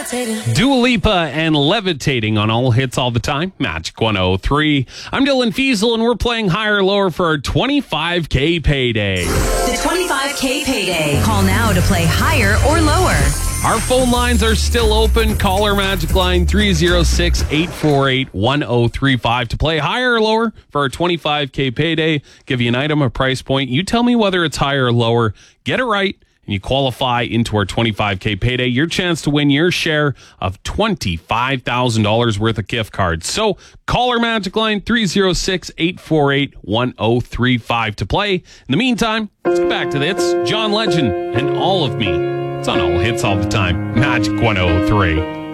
Dua Lipa and Levitating on All Hits All the Time. Magic 103. I'm Dylan Fiesel, and we're playing higher or lower for our 25K payday. The 25K payday. Call now to play higher or lower. Our phone lines are still open. Call our magic line 306-848-1035 to play higher or lower for our 25K payday. Give you an item, a price point. You tell me whether it's higher or lower. Get it right, and you qualify into our 25K payday. Your chance to win your share of $25,000 worth of gift cards. So call our magic line 306-848-1035 to play. In the meantime, let's get back to the hits. John Legend and All of Me. It's on All Hits All the Time. Magic 103.